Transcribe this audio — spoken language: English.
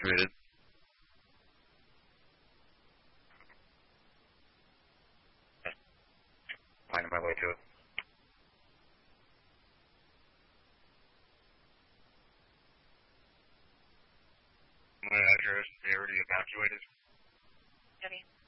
evacuated. Finding my way to it. My address, they already evacuated. Jenny.